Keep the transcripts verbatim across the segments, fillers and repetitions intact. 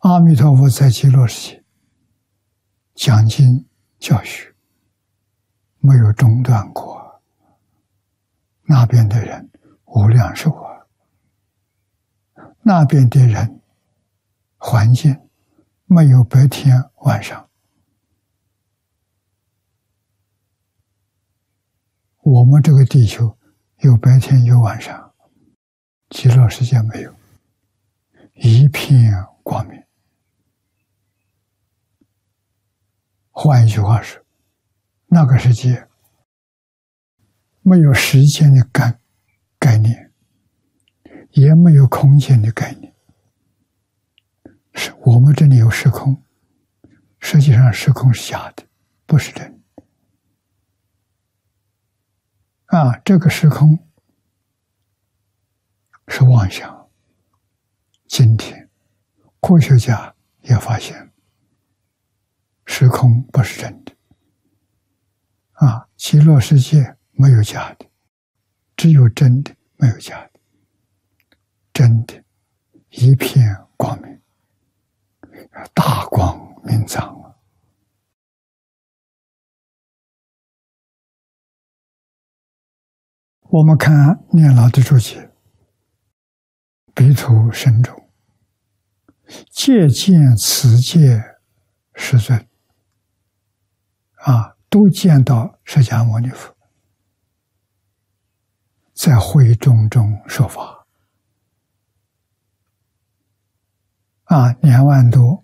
阿弥陀佛在极乐世界讲经教学，没有中断过。那边的人无量寿啊，那边的人环境没有白天晚上。我们这个地球有白天有晚上，极乐世界没有，一片光明。换一句话说，那个世界没有时间的概概念，也没有空间的概念。是我们这里有时空，实际上时空是假的，不是真的。啊，这个时空是妄想。今天科学家也发现，时空不是真的。啊，极乐世界没有假的，只有真的，没有假的。真的，一片光明，大光明藏啊！我们看念老的注解，彼土深中，借见此界世尊，啊，都见到释迦牟尼佛在会众中说法，啊，两万多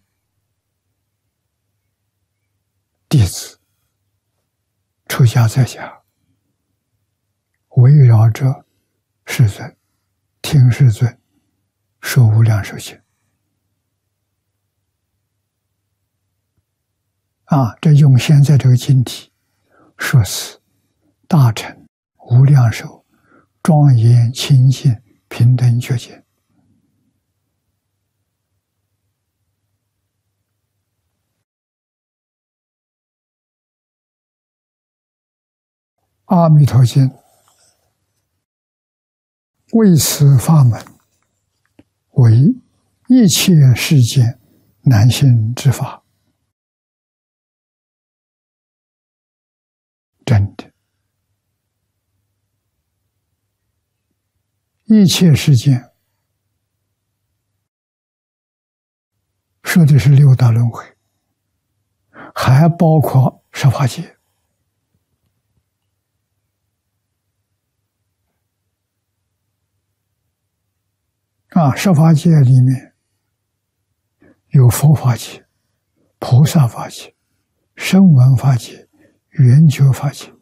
弟子出家在家，围绕着世尊，听世尊说无量寿经。啊，这用现在这个经题说是大乘无量寿庄严清净平等觉见。阿弥陀经为此法门，为一切世间难行之法。真的，一切世间说的是六道轮回，还包括十法界。啊，十法界里面有佛法界、菩萨法界、声闻法界、圆觉法界。